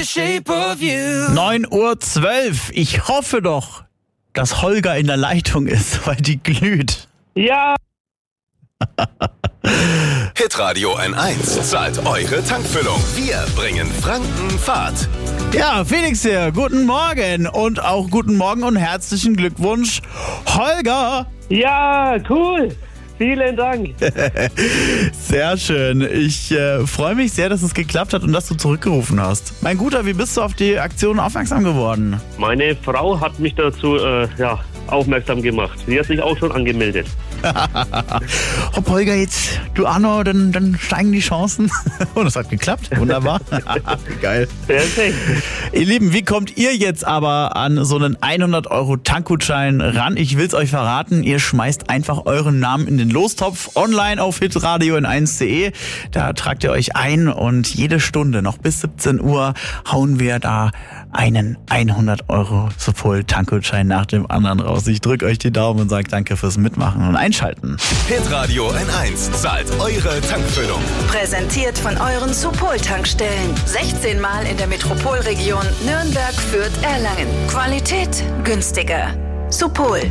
the shape of you. 9:12 Uhr. Ich hoffe doch, dass Holger in der Leitung ist, weil die glüht. Ja. Hitradio N1 zahlt eure Tankfüllung. Wir bringen Franken Fahrt. Ja, Felix hier, guten Morgen und auch guten Morgen und herzlichen Glückwunsch, Holger. Ja, cool. Vielen Dank. Sehr schön. Ich freue mich sehr, dass es geklappt hat und dass du zurückgerufen hast. Mein Guter, wie bist du auf die Aktion aufmerksam geworden? Meine Frau hat mich dazu aufmerksam gemacht. Sie hat sich auch schon angemeldet. Hopp, Holger, jetzt, du Arno, dann steigen die Chancen. Und es hat geklappt. Wunderbar. Geil. Perfekt. Ihr Lieben, wie kommt ihr jetzt aber an so einen 100 € Tankgutschein ran? Ich will's euch verraten. Ihr schmeißt einfach euren Namen in den Lostopf online auf hitradio n1.de. Da tragt ihr euch ein und jede Stunde noch bis 17 Uhr hauen wir da einen 100 € Supol Tankgutschein nach dem anderen raus. Ich drücke euch die Daumen und sage danke fürs Mitmachen und Einschalten. Hitradio N1 zahlt eure Tankfüllung. Präsentiert von euren Supol-Tankstellen. 16 Mal in der Metropolregion Nürnberg, Fürth, Erlangen. Qualität günstiger. Supol.